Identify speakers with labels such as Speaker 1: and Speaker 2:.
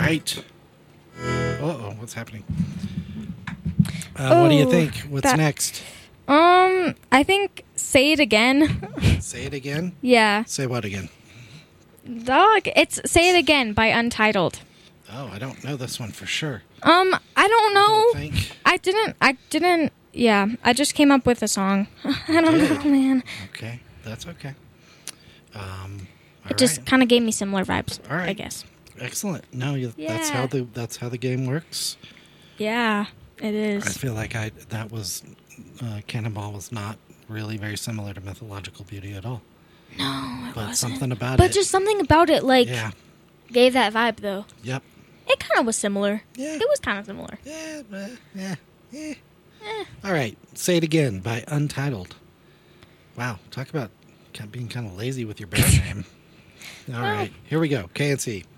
Speaker 1: right. Uh-oh, what's happening? What do you think? What's next?
Speaker 2: I think Say It Again.
Speaker 1: Say It Again?
Speaker 2: Yeah.
Speaker 1: Say what again?
Speaker 2: Dog, it's Say It Again by Untitled.
Speaker 1: Oh, I don't know this one for sure.
Speaker 2: I don't know.
Speaker 1: I think.
Speaker 2: I didn't, yeah. I just came up with a song. I don't know, man.
Speaker 1: Okay, that's okay.
Speaker 2: It just kind of gave me similar vibes,
Speaker 1: all right.
Speaker 2: I guess.
Speaker 1: Excellent. No, that's
Speaker 2: Yeah.
Speaker 1: that's how the game works.
Speaker 2: Yeah, it is.
Speaker 1: I feel like that was Cannonball was not really very similar to Mythological Beauty at all.
Speaker 2: No, it
Speaker 1: But
Speaker 2: wasn't.
Speaker 1: something about it.
Speaker 2: But just something about it, like,
Speaker 1: Yeah.
Speaker 2: gave that vibe, though.
Speaker 1: Yep.
Speaker 2: It kind of was similar.
Speaker 1: Yeah.
Speaker 2: It was kind of similar.
Speaker 1: Yeah. All right. Say It Again by Untitled. Wow. Talk about being kind of lazy with your band name. All right. Here we go. KNC.